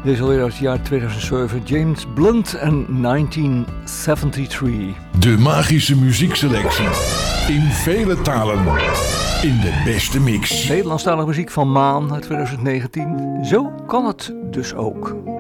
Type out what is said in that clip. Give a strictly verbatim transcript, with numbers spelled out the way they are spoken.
Deze alweer uit het jaar tweeduizend zeven. James Blunt en negentien drieënzeventig. De magische muziekselectie. In vele talen. In de beste mix. Nederlandstalige muziek van Maan uit tweeduizend negentien. Zo kan het dus ook.